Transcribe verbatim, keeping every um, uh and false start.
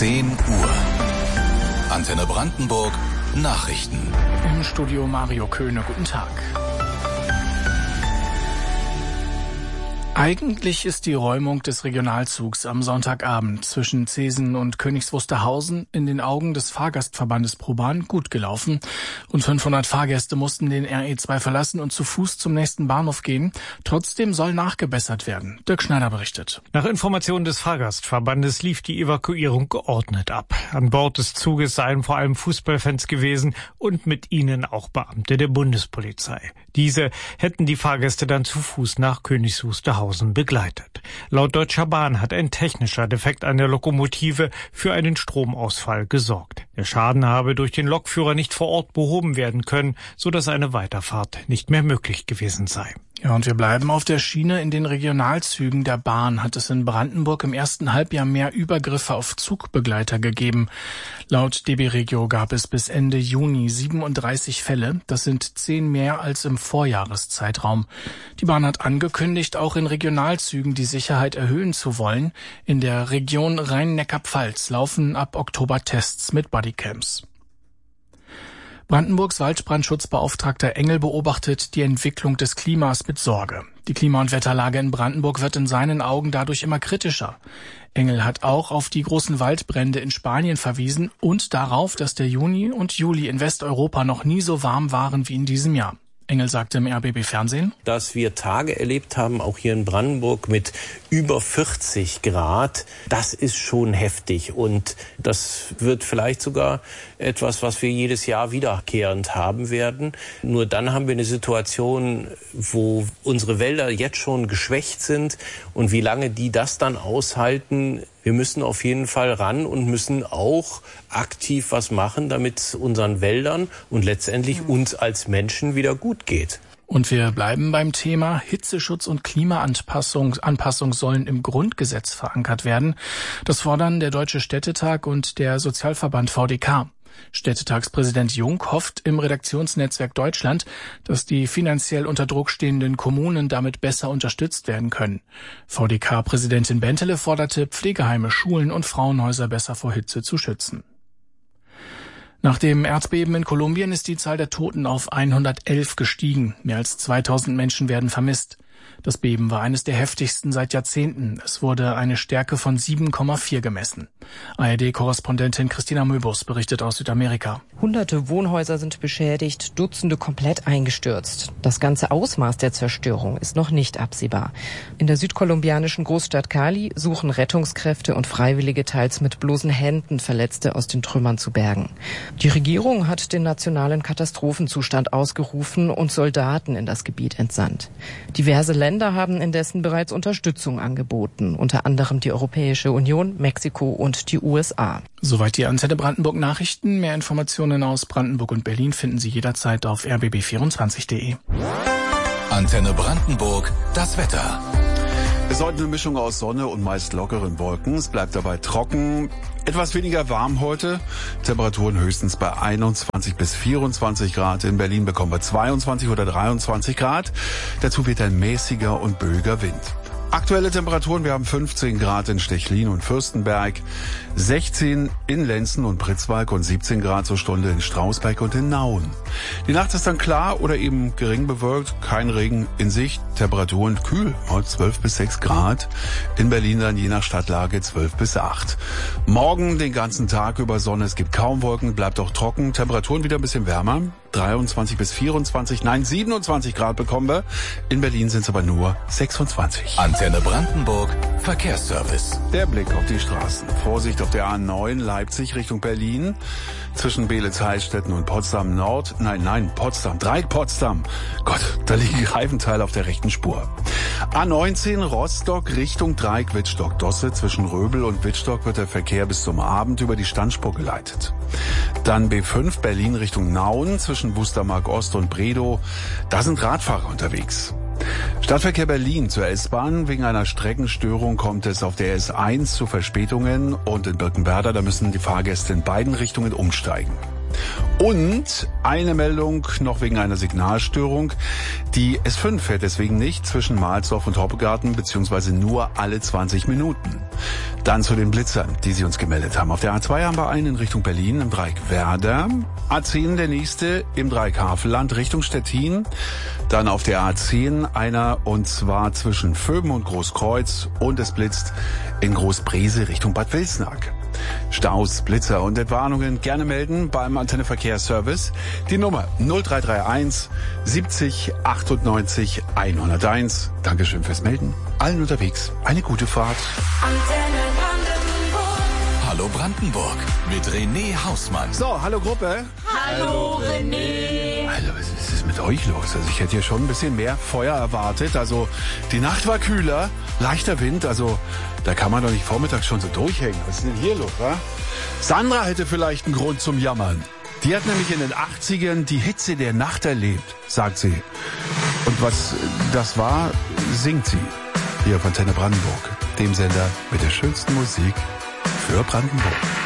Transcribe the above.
zehn Uhr. Antenne Brandenburg Nachrichten. Im Studio Mario Köhne, guten Tag. Eigentlich ist die Räumung des Regionalzugs am Sonntagabend zwischen Zeesen und Königs Wusterhausen in den Augen des Fahrgastverbandes ProBahn gut gelaufen. Rund fünfhundert Fahrgäste mussten den R E zwei verlassen und zu Fuß zum nächsten Bahnhof gehen. Trotzdem soll nachgebessert werden. Dirk Schneider berichtet. Nach Informationen des Fahrgastverbandes lief die Evakuierung geordnet ab. An Bord des Zuges seien vor allem Fußballfans gewesen und mit ihnen auch Beamte der Bundespolizei. Diese hätten die Fahrgäste dann zu Fuß nach Königs Wusterhausen begleitet. Laut Deutscher Bahn hat ein technischer Defekt an der Lokomotive für einen Stromausfall gesorgt. Der Schaden habe durch den Lokführer nicht vor Ort behoben werden können, sodass eine Weiterfahrt nicht mehr möglich gewesen sei. Ja, und wir bleiben auf der Schiene. In den Regionalzügen der Bahn hat es in Brandenburg im ersten Halbjahr mehr Übergriffe auf Zugbegleiter gegeben. Laut D B Regio gab es bis Ende Juni siebenunddreißig Fälle. Das sind zehn mehr als im Vorjahreszeitraum. Die Bahn hat angekündigt, auch in Regionalzügen die Sicherheit erhöhen zu wollen. In der Region Rhein-Neckar-Pfalz laufen ab Oktober Tests mit Bodycams. Brandenburgs Waldbrandschutzbeauftragter Engel beobachtet die Entwicklung des Klimas mit Sorge. Die Klima- und Wetterlage in Brandenburg wird in seinen Augen dadurch immer kritischer. Engel hat auch auf die großen Waldbrände in Spanien verwiesen und darauf, dass der Juni und Juli in Westeuropa noch nie so warm waren wie in diesem Jahr. Engel sagte im R B B Fernsehen, dass wir Tage erlebt haben, auch hier in Brandenburg, mit über vierzig Grad. Das ist schon heftig und das wird vielleicht sogar etwas, was wir jedes Jahr wiederkehrend haben werden. Nur dann haben wir eine Situation, wo unsere Wälder jetzt schon geschwächt sind und wie lange die das dann aushalten. Wir müssen auf jeden Fall ran und müssen auch aktiv was machen, damit es unseren Wäldern und letztendlich uns als Menschen wieder gut geht. Und wir bleiben beim Thema. Hitzeschutz und Klimaanpassung Anpassung sollen im Grundgesetz verankert werden. Das fordern der Deutsche Städtetag und der Sozialverband V D K. Städtetagspräsident Jung hofft im Redaktionsnetzwerk Deutschland, dass die finanziell unter Druck stehenden Kommunen damit besser unterstützt werden können. V D K-Präsidentin Bentele forderte, Pflegeheime, Schulen und Frauenhäuser besser vor Hitze zu schützen. Nach dem Erdbeben in Kolumbien ist die Zahl der Toten auf hundertelf gestiegen. Mehr als zweitausend Menschen werden vermisst. Das Beben war eines der heftigsten seit Jahrzehnten. Es wurde eine Stärke von sieben Komma vier gemessen. A R D-Korrespondentin Christina Möbus berichtet aus Südamerika. Hunderte Wohnhäuser sind beschädigt, Dutzende komplett eingestürzt. Das ganze Ausmaß der Zerstörung ist noch nicht absehbar. In der südkolumbianischen Großstadt Cali suchen Rettungskräfte und Freiwillige teils mit bloßen Händen Verletzte aus den Trümmern zu bergen. Die Regierung hat den nationalen Katastrophenzustand ausgerufen und Soldaten in das Gebiet entsandt. Diverse Länder haben indessen bereits Unterstützung angeboten, unter anderem die Europäische Union, Mexiko und die U S A. Soweit die Antenne Brandenburg Nachrichten. Mehr Informationen aus Brandenburg und Berlin finden Sie jederzeit auf r b b vierundzwanzig punkt de. Antenne Brandenburg, das Wetter. Es ist heute eine Mischung aus Sonne und meist lockeren Wolken. Es bleibt dabei trocken. Etwas weniger warm heute. Temperaturen höchstens bei einundzwanzig bis vierundzwanzig Grad. In Berlin bekommen wir zweiundzwanzig oder dreiundzwanzig Grad. Dazu weht ein mäßiger und böiger Wind. Aktuelle Temperaturen, wir haben fünfzehn Grad in Stechlin und Fürstenberg, sechzehn in Lenzen und Pritzwalk und siebzehn Grad zur Stunde in Strausberg und in Nauen. Die Nacht ist dann klar oder eben gering bewölkt, kein Regen in Sicht, Temperaturen kühl, zwölf bis sechs Grad. In Berlin dann je nach Stadtlage zwölf bis acht. Morgen den ganzen Tag über Sonne, es gibt kaum Wolken, bleibt auch trocken, Temperaturen wieder ein bisschen wärmer, dreiundzwanzig bis vierundzwanzig, nein siebenundzwanzig Grad bekommen wir. In Berlin sind es aber nur sechsundzwanzig. Antenne Brandenburg, Verkehrsservice. Der Blick auf die Straßen. Vorsicht auf der A neun Leipzig Richtung Berlin. Zwischen Beelitz-Heilstätten und Potsdam Nord. Nein, nein, Potsdam. Dreieck Potsdam. Gott, da liegen die Reifenteile auf der rechten Spur. A neunzehn Rostock Richtung Dreieck Wittstock-Dosse. Zwischen Röbel und Wittstock wird der Verkehr bis zum Abend über die Standspur geleitet. Dann B fünf Berlin Richtung Nauen. Zwischen Wustermark Ost und Bredow. Da sind Radfahrer unterwegs. Stadtverkehr Berlin zur S-Bahn. Wegen einer Streckenstörung kommt es auf der S eins zu Verspätungen und in Birkenwerder, da müssen die Fahrgäste in beiden Richtungen umsteigen. Und eine Meldung noch wegen einer Signalstörung. Die S fünf fährt deswegen nicht zwischen Mahlsdorf und Hoppegarten, beziehungsweise nur alle zwanzig Minuten. Dann zu den Blitzern, die Sie uns gemeldet haben. Auf der A zwei haben wir einen in Richtung Berlin im Dreieck Werder. A zehn der nächste im Dreieck Havelland Richtung Stettin. Dann auf der A zehn einer und zwar zwischen Vöben und Großkreuz. Und es blitzt in Großbrese Richtung Bad Wilsnack. Staus, Blitzer und Entwarnungen gerne melden beim Antenne Verkehrsservice. Die Nummer null drei drei eins siebzig achtundneunzig hunderteins. Dankeschön fürs Melden. Allen unterwegs eine gute Fahrt. Antenne Brandenburg. Hallo Brandenburg mit René Hausmann. So, hallo Gruppe. Hallo René. Also, was ist mit euch los? Also ich hätte hier schon ein bisschen mehr Feuer erwartet. Also die Nacht war kühler, leichter Wind. Also da kann man doch nicht vormittags schon so durchhängen. Was ist denn hier los, wa? Sandra hätte vielleicht einen Grund zum Jammern. Die hat nämlich in den achtzigern die Hitze der Nacht erlebt, sagt sie. Und was das war, singt sie. Hier auf Antenne Brandenburg, dem Sender mit der schönsten Musik für Brandenburg.